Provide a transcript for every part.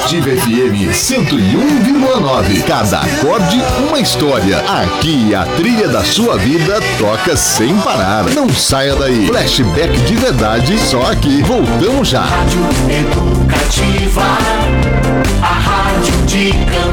Educativa FM 101,9. Cada acorde, uma história. Aqui a trilha da sua vida toca sem parar. Não saia daí. Flashback de verdade, só aqui. Voltamos já. Rádio Educativa, a rádio de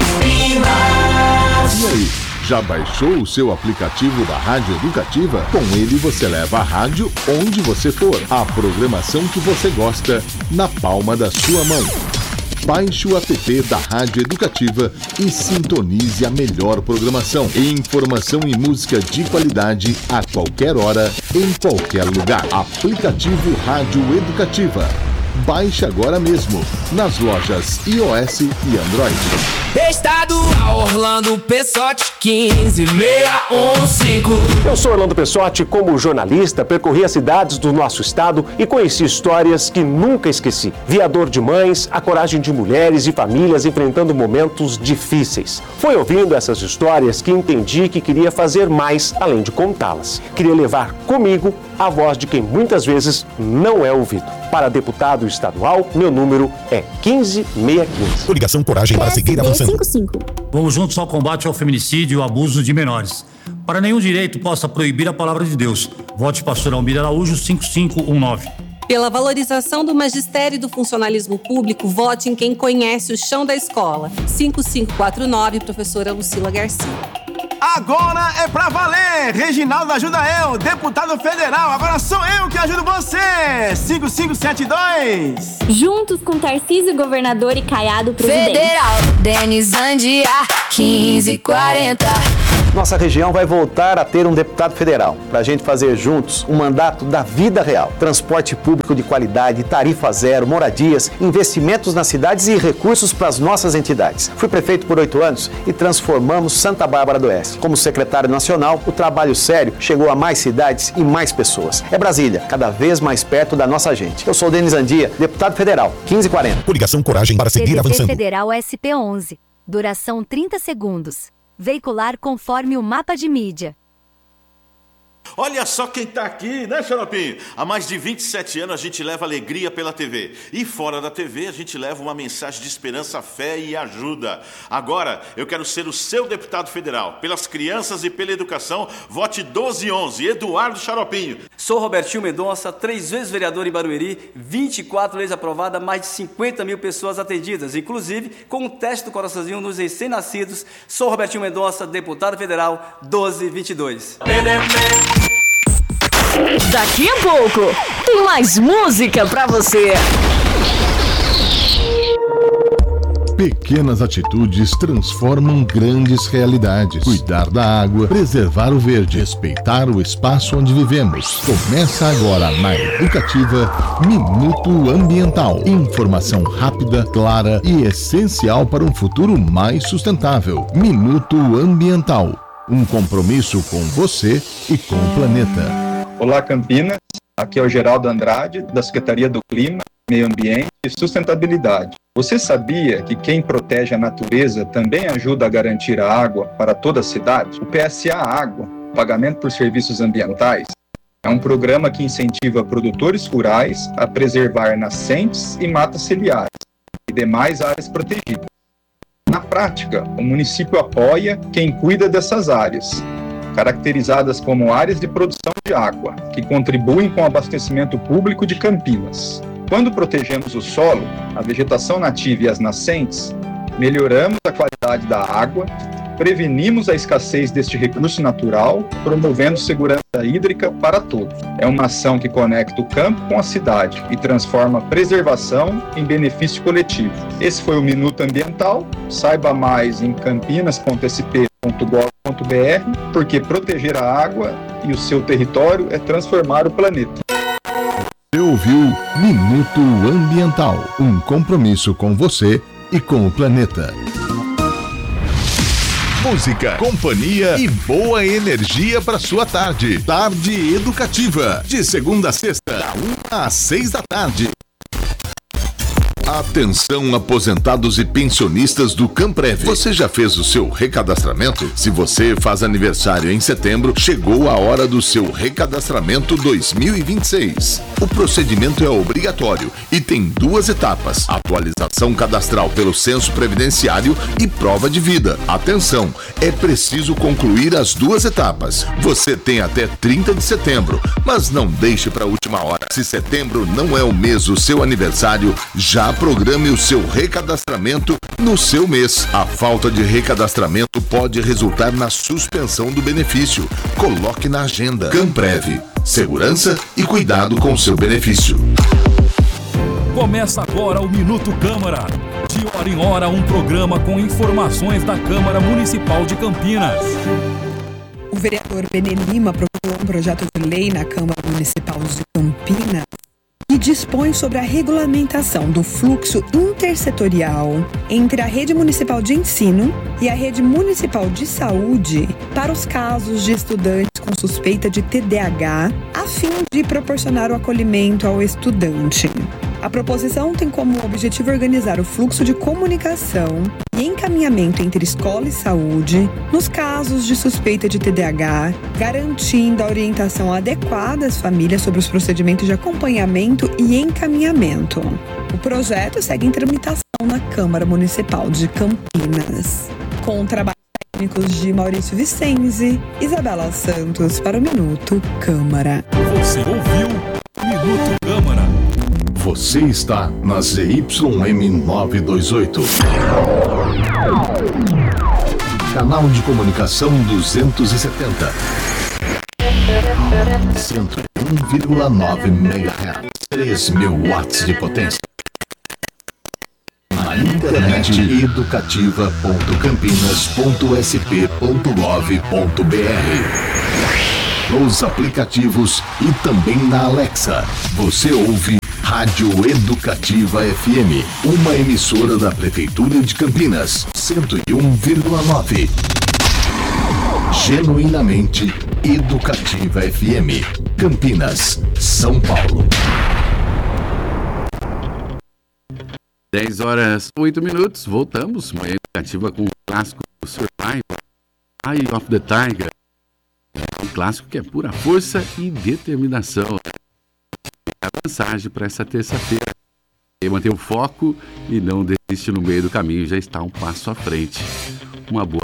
Campinas. E aí? Já baixou o seu aplicativo da Rádio Educativa? Com ele você leva a rádio onde você for. A programação que você gosta na palma da sua mão. Baixe o app da Rádio Educativa e sintonize a melhor programação. Informação e música de qualidade a qualquer hora, em qualquer lugar. Aplicativo Rádio Educativa. Baixe agora mesmo, nas lojas iOS e Android. Estadual Orlando Pessotti 15615. Eu sou Orlando Pessotti, como jornalista, percorri as cidades do nosso estado e conheci histórias que nunca esqueci. Vi a dor de mães, a coragem de mulheres e famílias enfrentando momentos difíceis. Foi ouvindo essas histórias que entendi que queria fazer mais além de contá-las. Queria levar comigo a voz de quem muitas vezes não é ouvido. Para deputado estadual, meu número é 15615. Coligação Coragem para seguir avançando. 55. Vamos juntos ao combate ao feminicídio e ao abuso de menores. Para nenhum direito possa proibir a palavra de Deus. Vote Pastor Almir Araújo 5519. Pela valorização do magistério e do funcionalismo público, vote em quem conhece o chão da escola. 5549, professora Lucila Garcia. Agora é pra valer! Reginaldo ajuda eu, deputado federal. Agora sou eu que ajudo você! 5572. Juntos com Tarcísio, governador, e Caiado, presidente. Federal, Denis Andia, 1540. Nossa região vai voltar a ter um deputado federal, para a gente fazer juntos um mandato da vida real. Transporte público de qualidade, tarifa zero, moradias, investimentos nas cidades e recursos para as nossas entidades. Fui prefeito por 8 anos e transformamos Santa Bárbara do Oeste. Como secretário nacional, o trabalho sério chegou a mais cidades e mais pessoas. É Brasília, cada vez mais perto da nossa gente. Eu sou o Denis Andia, deputado federal, 1540. Coligação Coragem para seguir avançando. Federal SP11. Duração 30 segundos. Veicular conforme o mapa de mídia. Olha só quem tá aqui, né, Xaropinho? Há mais de 27 anos a gente leva alegria pela TV. E fora da TV a gente leva uma mensagem de esperança, fé e ajuda. Agora eu quero ser o seu deputado federal. Pelas crianças e pela educação, vote 1211, Eduardo Xaropinho. Sou Robertinho Mendonça, 3 vezes vereador em Barueri, 24 leis aprovadas, mais de 50 mil pessoas atendidas, inclusive com o teste do coraçãozinho nos recém-nascidos. Sou Robertinho Mendonça, deputado federal, 1222. Daqui a pouco tem mais música pra você. Pequenas atitudes transformam grandes realidades. Cuidar da água, preservar o verde, respeitar o espaço onde vivemos. Começa agora na Educativa Minuto Ambiental. Informação rápida, clara e essencial para um futuro mais sustentável. Minuto Ambiental. Um compromisso com você e com o planeta. Olá, Campinas. Aqui é o Geraldo Andrade, da Secretaria do Clima, Meio Ambiente e Sustentabilidade. Você sabia que quem protege a natureza também ajuda a garantir a água para toda a cidade? O PSA Água, Pagamento por Serviços Ambientais, é um programa que incentiva produtores rurais a preservar nascentes e matas ciliares e demais áreas protegidas. Na prática, o município apoia quem cuida dessas áreas, caracterizadas como áreas de produção de água, que contribuem com o abastecimento público de Campinas. Quando protegemos o solo, a vegetação nativa e as nascentes, melhoramos a qualidade da água, prevenimos a escassez deste recurso natural, promovendo segurança hídrica para todos. É uma ação que conecta o campo com a cidade e transforma a preservação em benefício coletivo. Esse foi o Minuto Ambiental. Saiba mais em campinas.sp.gov.br, porque proteger a água e o seu território é transformar o planeta. Você ouviu Minuto Ambiental, um compromisso com você e com o planeta. Música, companhia e boa energia para sua tarde. Tarde Educativa, de segunda a sexta, 1 às 6 da tarde. Atenção, aposentados e pensionistas do Camprev. Você já fez o seu recadastramento? Se você faz aniversário em setembro, chegou a hora do seu recadastramento 2026. O procedimento é obrigatório e tem 2 etapas: atualização cadastral pelo censo previdenciário e prova de vida. Atenção, é preciso concluir as 2 etapas. Você tem até 30 de setembro, mas não deixe para a última hora. Se setembro não é o mês do seu aniversário, já programe o seu recadastramento no seu mês. A falta de recadastramento pode resultar na suspensão do benefício. Coloque na agenda. Camprev, segurança e cuidado com seu benefício. Começa agora o Minuto Câmara. De hora em hora, um programa com informações da Câmara Municipal de Campinas. O vereador Benê Lima propôs um projeto de lei na Câmara Municipal de Campinas que dispõe sobre a regulamentação do fluxo intersetorial entre a rede municipal de ensino e a rede municipal de saúde para os casos de estudantes com suspeita de TDAH, a fim de proporcionar o acolhimento ao estudante. A proposição tem como objetivo organizar o fluxo de comunicação e encaminhamento entre escola e saúde nos casos de suspeita de TDAH, garantindo a orientação adequada às famílias sobre os procedimentos de acompanhamento e encaminhamento. O projeto segue em tramitação na Câmara Municipal de Campinas, com trabalhos técnicos de Maurício Vicenzi, Isabela Santos para o Minuto Câmara. Você ouviu Minuto Câmara. Você está na ZYM 928. Canal de comunicação 270. 101,9 MHz. 3.000 watts de potência. Na internet educativa.campinas.sp.gov.br. Nos aplicativos e também na Alexa. Você ouve Rádio Educativa FM, uma emissora da Prefeitura de Campinas, 101,9. Genuinamente Educativa FM, Campinas, São Paulo. 10h08, voltamos. Manhã Educativa com o clássico Survival, Eye of the Tiger. Um clássico que é pura força e determinação. A mensagem para essa terça-feira é manter o foco e não desistir no meio do caminho, já está um passo à frente. Uma boa